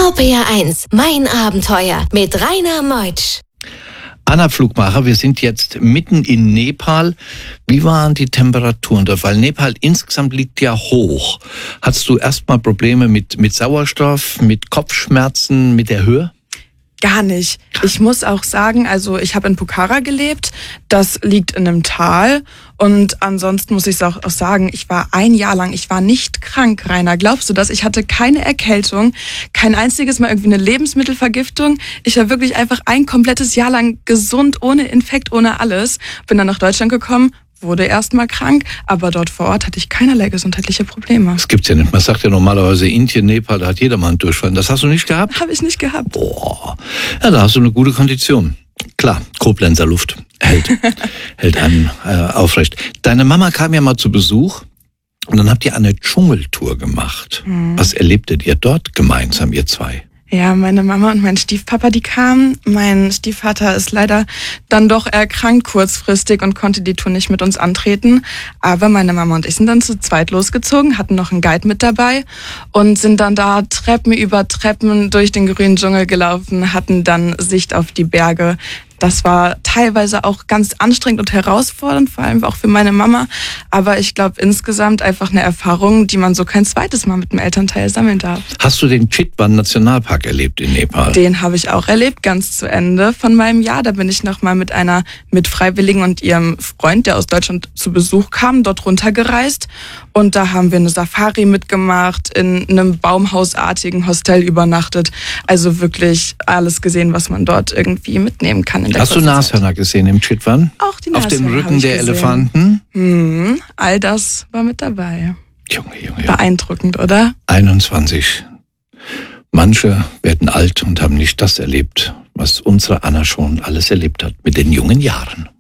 RPR1, mein Abenteuer mit Rainer Meutsch. Anna Flugmacher, wir sind jetzt mitten in Nepal. Wie waren die Temperaturen dort? Weil Nepal insgesamt liegt ja hoch. Hattest du erstmal Probleme mit Sauerstoff, mit Kopfschmerzen, mit der Höhe? Gar nicht. Ich muss auch sagen, also ich habe in Pokhara gelebt, das liegt in einem Tal und ansonsten muss ich auch sagen, ich war ein Jahr lang, ich war nicht krank, Rainer. Glaubst du das? Ich hatte keine Erkältung, kein einziges Mal irgendwie eine Lebensmittelvergiftung. Ich war wirklich einfach ein komplettes Jahr lang gesund, ohne Infekt, ohne alles. Bin dann nach Deutschland gekommen, wurde erstmal krank, aber dort vor Ort hatte ich keinerlei gesundheitliche Probleme. Das gibt's ja nicht. Man sagt ja normalerweise Indien, Nepal, da hat jeder mal einen Durchfall. Das hast du nicht gehabt? Habe ich nicht gehabt. Boah, ja, da hast du eine gute Kondition. Klar, Koblenzer Luft hält einen aufrecht. Deine Mama kam ja mal zu Besuch und dann habt ihr eine Dschungeltour gemacht. Was erlebtet ihr dort gemeinsam, ihr zwei? Ja, meine Mama und mein Stiefpapa, die kamen. Mein Stiefvater ist leider dann doch erkrankt kurzfristig und konnte die Tour nicht mit uns antreten. Aber meine Mama und ich sind dann zu zweit losgezogen, hatten noch einen Guide mit dabei und sind dann da Treppen über Treppen durch den grünen Dschungel gelaufen, hatten dann Sicht auf die Berge. Das war teilweise auch ganz anstrengend und herausfordernd, vor allem auch für meine Mama. Aber ich glaube insgesamt einfach eine Erfahrung, die man so kein zweites Mal mit dem Elternteil sammeln darf. Hast du den Chitwan Nationalpark erlebt in Nepal? Den habe ich auch erlebt, ganz zu Ende von meinem Jahr. Da bin ich nochmal mit einer Mitfreiwilligen und ihrem Freund, der aus Deutschland zu Besuch kam, dort runtergereist. Und da haben wir eine Safari mitgemacht, in einem baumhausartigen Hostel übernachtet. Also wirklich alles gesehen, was man dort irgendwie mitnehmen kann. Hast du Nashörner gesehen im Chitwan? Auch die Nashörner. Auf dem Rücken der gesehen. Elefanten? All das war mit dabei. Junge. Beeindruckend, oder? 21. Manche werden alt und haben nicht das erlebt, was unsere Anna schon alles erlebt hat mit den jungen Jahren.